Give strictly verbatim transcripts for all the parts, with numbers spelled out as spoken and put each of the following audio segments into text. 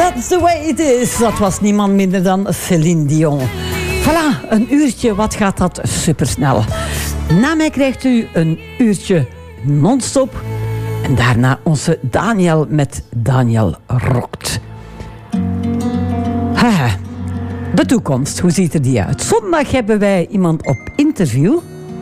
That's the way it is. Dat was niemand minder dan Céline Dion. Voilà, een uurtje, wat gaat dat supersnel. Na mij krijgt u een uurtje non-stop. En daarna onze Daniel met Daniel Rokt. Haha, de toekomst, hoe ziet er die uit? Zondag hebben wij iemand op interview.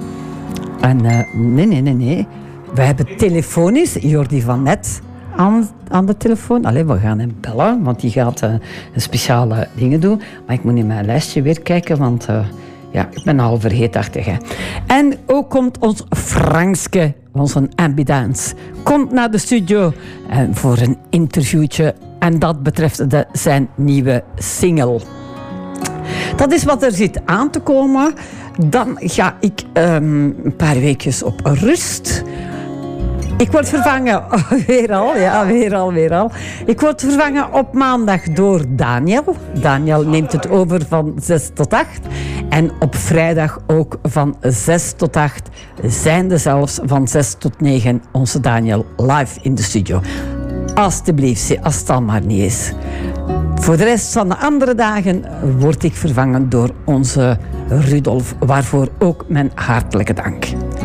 En uh, nee, nee, nee, nee. We hebben telefonisch Jordi van Net aan, aan de telefoon. Allee, we gaan hem bellen, want die gaat uh, een speciale dingen doen. Maar ik moet in mijn lijstje weer kijken, want uh, ja, ik ben al vergeetachtig. Hè. En ook komt ons Frankske, onze ambidance, komt naar de studio en voor een interviewtje. En dat betreft de, zijn nieuwe single. Dat is wat er zit aan te komen. Dan ga ik um, een paar weekjes op rust. Ik word vervangen, oh, weer al, ja, weer al, weer al. Ik word vervangen op maandag door Daniel. Daniel neemt het over van zes tot acht. En op vrijdag ook van zes tot acht. Zijnde zelfs van zes tot negen onze Daniel live in de studio. Alsjeblieft, als het al maar niet is. Voor de rest van de andere dagen word ik vervangen door onze Rudolf, waarvoor ook mijn hartelijke dank.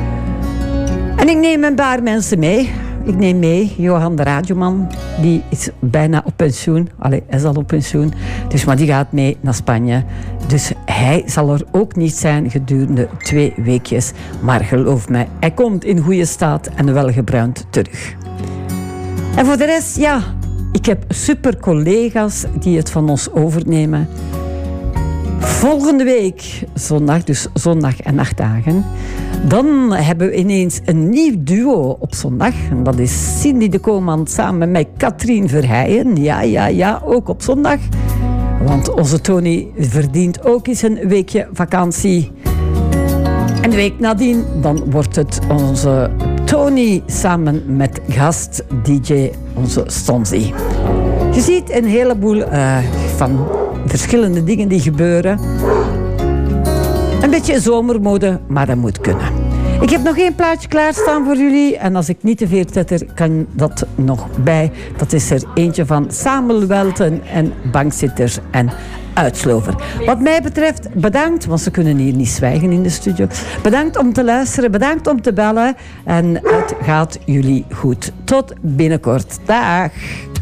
En ik neem een paar mensen mee. Ik neem mee Johan de radioman, die is bijna op pensioen. Allee, hij is al op pensioen. Dus, maar die gaat mee naar Spanje. Dus hij zal er ook niet zijn gedurende twee weekjes. Maar geloof mij, hij komt in goede staat en welgebruind terug. En voor de rest, ja, ik heb super collega's die het van ons overnemen. Volgende week, zondag, dus zondag en acht dagen, dan hebben we ineens een nieuw duo op zondag. En dat is Cindy de Koopman samen met Katrien Verheijen. Ja, ja, ja, ook op zondag. Want onze Tony verdient ook eens een weekje vakantie. En de week nadien, dan wordt het onze Tony samen met gast D J, onze Stonzy. Je ziet een heleboel uh, van verschillende dingen die gebeuren. Een beetje zomermode, maar dat moet kunnen. Ik heb nog één plaatje klaarstaan voor jullie. En als ik niet te veel zetter, kan dat nog bij. Dat is er eentje van Samuel Welten en Bankzitters en Uitslover. Wat mij betreft, bedankt, want ze kunnen hier niet zwijgen in de studio. Bedankt om te luisteren, bedankt om te bellen. En het gaat jullie goed. Tot binnenkort. Dag.